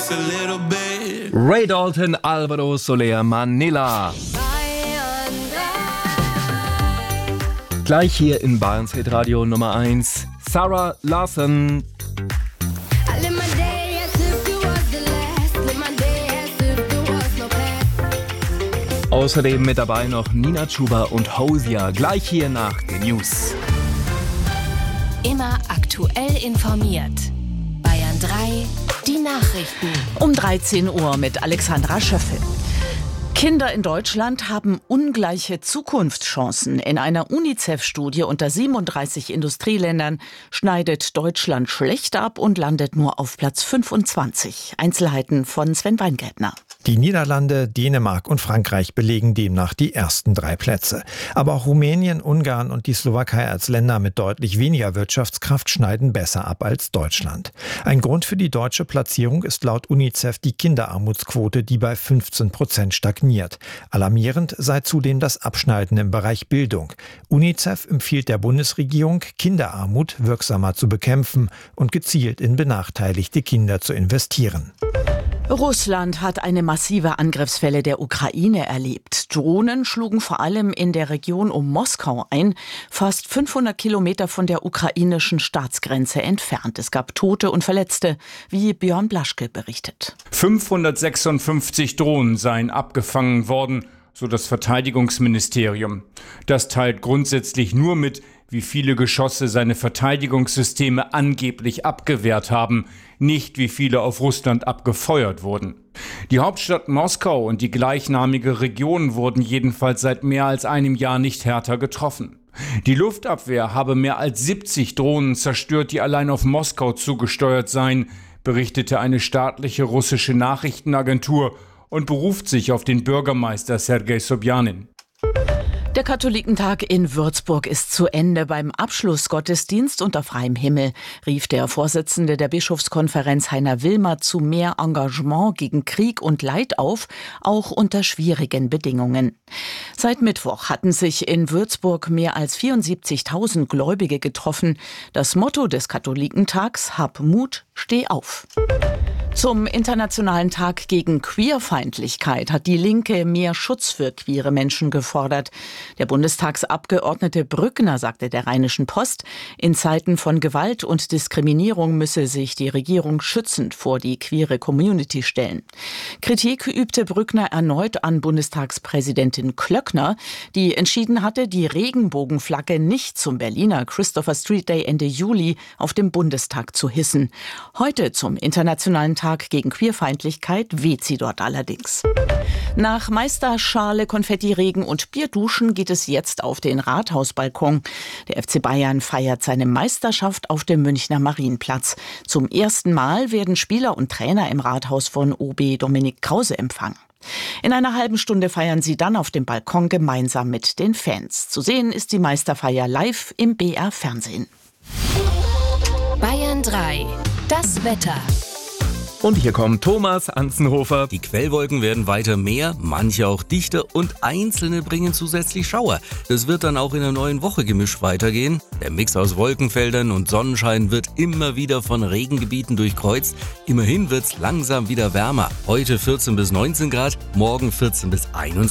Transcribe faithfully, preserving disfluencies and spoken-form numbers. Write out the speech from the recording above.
just a little bit. Ray Dalton, Alvaro Soler, Manila. Gleich hier in Bayerns Hitradio Nummer eins, Sarah Larson. Außerdem mit dabei noch Nina Chuba und Hosier, gleich hier nach den News. Immer aktuell informiert. Bayern drei, die Nachrichten. Um dreizehn Uhr mit Alexandra Schöffel. Kinder in Deutschland haben ungleiche Zukunftschancen. In einer UNICEF-Studie unter siebenunddreißig Industrieländern schneidet Deutschland schlecht ab und landet nur auf Platz fünfundzwanzig. Einzelheiten von Sven Weingärtner. Die Niederlande, Dänemark und Frankreich belegen demnach die ersten drei Plätze. Aber auch Rumänien, Ungarn und die Slowakei als Länder mit deutlich weniger Wirtschaftskraft schneiden besser ab als Deutschland. Ein Grund für die deutsche Platzierung ist laut UNICEF die Kinderarmutsquote, die bei fünfzehn Prozent stagniert. Alarmierend sei zudem das Abschneiden im Bereich Bildung. UNICEF empfiehlt der Bundesregierung, Kinderarmut wirksamer zu bekämpfen und gezielt in benachteiligte Kinder zu investieren. Russland hat eine massive Angriffswelle der Ukraine erlebt. Drohnen schlugen vor allem in der Region um Moskau ein, fast fünfhundert Kilometer von der ukrainischen Staatsgrenze entfernt. Es gab Tote und Verletzte, wie Björn Blaschke berichtet. fünfhundertsechsundfünfzig Drohnen seien abgefangen worden, so das Verteidigungsministerium. Das teilt grundsätzlich nur mit, wie viele Geschosse seine Verteidigungssysteme angeblich abgewehrt haben, nicht wie viele auf Russland abgefeuert wurden. Die Hauptstadt Moskau und die gleichnamige Region wurden jedenfalls seit mehr als einem Jahr nicht härter getroffen. Die Luftabwehr habe mehr als siebzig Drohnen zerstört, die allein auf Moskau zugesteuert seien, berichtete eine staatliche russische Nachrichtenagentur und beruft sich auf den Bürgermeister Sergei Sobjanin. Der Katholikentag in Würzburg ist zu Ende. Beim Abschlussgottesdienst unter freiem Himmel rief der Vorsitzende der Bischofskonferenz Heiner Wilmer zu mehr Engagement gegen Krieg und Leid auf, auch unter schwierigen Bedingungen. Seit Mittwoch hatten sich in Würzburg mehr als vierundsiebzigtausend Gläubige getroffen. Das Motto des Katholikentags: Hab Mut, steh auf. Zum Internationalen Tag gegen Queerfeindlichkeit hat die Linke mehr Schutz für queere Menschen gefordert. Der Bundestagsabgeordnete Brückner sagte der Rheinischen Post, in Zeiten von Gewalt und Diskriminierung müsse sich die Regierung schützend vor die queere Community stellen. Kritik übte Brückner erneut an Bundestagspräsidentin Klöckner, die entschieden hatte, die Regenbogenflagge nicht zum Berliner Christopher Street Day Ende Juli auf dem Bundestag zu hissen. Heute zum Internationalen Tag gegen Queerfeindlichkeit weht sie dort allerdings. Nach Meisterschale, Konfettiregen und Bierduschen geht es jetzt auf den Rathausbalkon. Der F C Bayern feiert seine Meisterschaft auf dem Münchner Marienplatz. Zum ersten Mal werden Spieler und Trainer im Rathaus von O B Dominik Krause empfangen. In einer halben Stunde feiern sie dann auf dem Balkon gemeinsam mit den Fans. Zu sehen ist die Meisterfeier live im B R Fernsehen. Bayern drei, das Wetter. Und hier kommt Thomas Anzenhofer. Die Quellwolken werden weiter mehr, manche auch dichter und einzelne bringen zusätzlich Schauer. Das wird dann auch in der neuen Woche gemischt weitergehen. Der Mix aus Wolkenfeldern und Sonnenschein wird immer wieder von Regengebieten durchkreuzt. Immerhin wird's langsam wieder wärmer. Heute vierzehn bis neunzehn Grad, morgen vierzehn bis einundzwanzig.